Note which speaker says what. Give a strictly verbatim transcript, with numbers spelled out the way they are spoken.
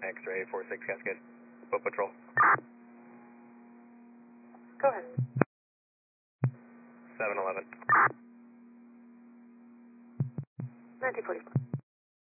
Speaker 1: X-ray four six Cascade. Boat patrol.
Speaker 2: Go ahead.
Speaker 1: seven eleven.
Speaker 2: nineteen forty-four.